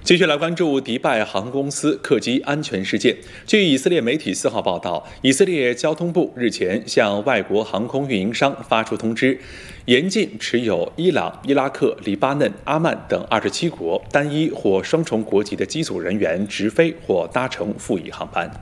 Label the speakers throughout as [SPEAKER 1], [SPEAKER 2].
[SPEAKER 1] 继续来关注迪拜航空公司客机安全事件。据以色列媒体4号报道，以色列交通部日前向外国航空运营商发出通知，严禁持有伊朗、伊拉克、黎巴嫩、阿曼等27国单一或双重国籍的机组人员直飞或搭乘赴以航班。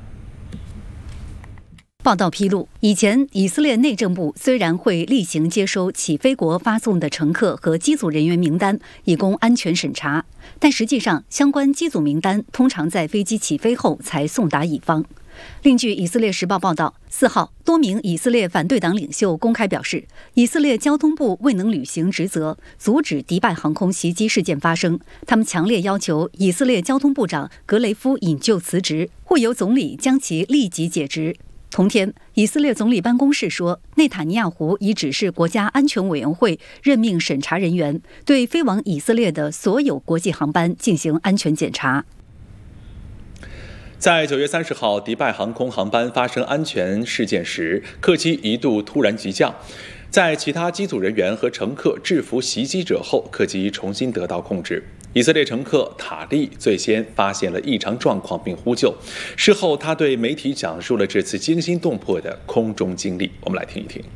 [SPEAKER 2] 报道披露，以前以色列内政部虽然会例行接收起飞国发送的乘客和机组人员名单，以供安全审查，但实际上相关机组名单通常在飞机起飞后才送达乙方。另据以色列时报报道，4号，多名以色列反对党领袖公开表示，以色列交通部未能履行职责，阻止迪拜航空袭击事件发生。他们强烈要求以色列交通部长格雷夫引咎辞职，或由总理将其立即解职。同天，以色列总理办公室说，内塔尼亚胡已指示国家安全委员会任命审查人员，对飞往以色列的所有国际航班进行安全检查。
[SPEAKER 1] 在9月30号，迪拜航空航班发生安全事件时，客机一度突然急降。在其他机组人员和乘客制服袭击者后，客机重新得到控制。以色列乘客塔利最先发现了异常状况并呼救，事后他对媒体讲述了这次惊心动魄的空中经历。我们来听一听。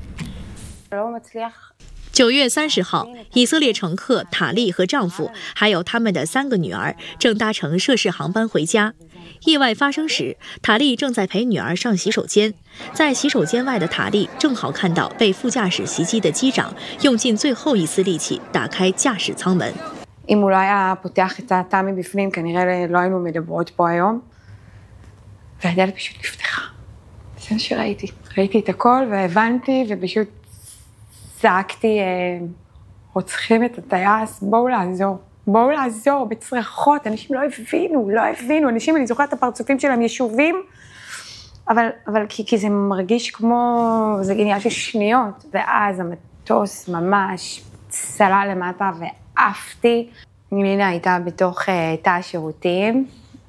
[SPEAKER 3] 9月30号，以色列乘客塔利和丈夫还有他们的3个女儿正搭乘涉事航班回家。意外发生时，塔利正在陪女儿上洗手间，在洗手间外的塔利正好看到被副驾驶袭击的机长用尽最后一丝力气打开驾驶舱门。
[SPEAKER 4] אם הוא לא היה פותח את התא מבפנים, כנראה לא היינו מדברות פה היום. והדלת פשוט נפתחה. זה מה שראיתי. ראיתי את הכל והבנתי, ופשוט צעקתי, רוצחים את הטייס, בואו לעזור. בואו לעזור בצרחות. אנשים לא הבינו. אנשים, אני זוכרת את הפרצופים שלהם ישובים, אבל כי זה מרגיש כמו, זה עניין של שניות. ואז המטוס ממש צלה למטה עפתי. לינה הייתה בתוך תא השירותים,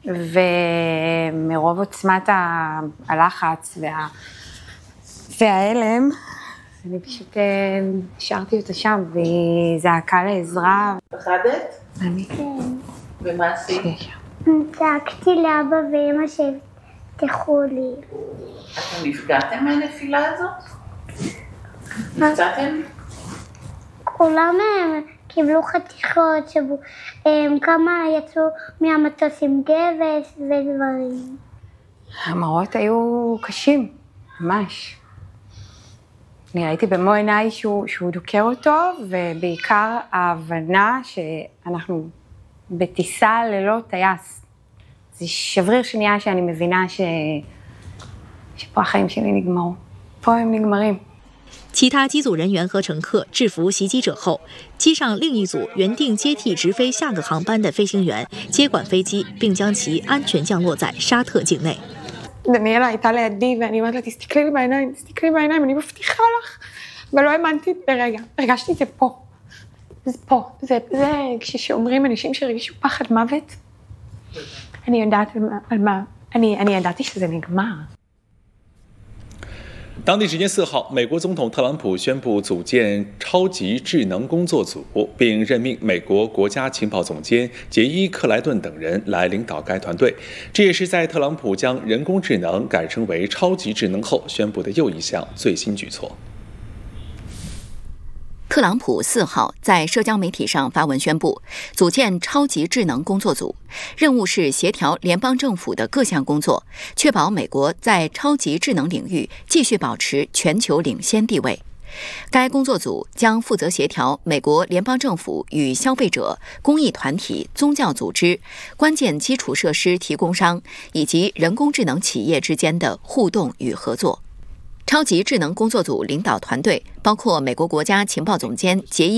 [SPEAKER 4] ומרוב עוצמת הלחץ וההלם, אני פשוט השארתי אותה שם, והיא זעקה לעזרה.
[SPEAKER 5] פחדת?
[SPEAKER 4] אני.
[SPEAKER 5] ומה עשית?
[SPEAKER 6] צעקתי לאבא ואמא שהבטחו לי.
[SPEAKER 5] אתם נפגעתם מהנפילה הזאת? נפצעתם?
[SPEAKER 6] כולם קיבלו חתיכות, כמה יצאו מהמטוס עם גבס ודברים.
[SPEAKER 4] המראות היו קשים, ממש. אני ראיתי במו עיניי שהוא דוקר אותו, ובעיקר ההבנה שאנחנו בטיסה ללא טייס. זה שבריר שנייה שאני מבינה שפה החיים שלי נגמרו. פה הם נגמרים.
[SPEAKER 3] 其他机组人员和乘客制服袭击者后，机上另一组原定接替直飞下个航班的飞行员接管飞机，并将其安全降落在沙特境内。
[SPEAKER 4] דניאלה הייתה לידי, ואני אומרת לה, תסתכלי לי בעיניים, אני מבטיחה לך. ולא האמנתי לרגע, הרגשתי את זה פה. זה פה, זה כשאומרים אנשים שהרגישו פחד מוות, אני יודעת על מה, אני ידעתי שזה נגמר.
[SPEAKER 1] 当地时间4号，美国总统特朗普宣布组建超级智能工作组，并任命美国国家情报总监杰伊·克莱顿等人来领导该团队。这也是在特朗普将人工智能改称为超级智能后宣布的又一项最新举措。
[SPEAKER 2] 特朗普4号在社交媒体上发文宣布，组建超级智能工作组，任务是协调联邦政府的各项工作，确保美国在超级智能领域继续保持全球领先地位。该工作组将负责协调美国联邦政府与消费者、公益团体、宗教组织、关键基础设施提供商以及人工智能企业之间的互动与合作。超级智能工作组领导团队包括美国国家情报总监杰伊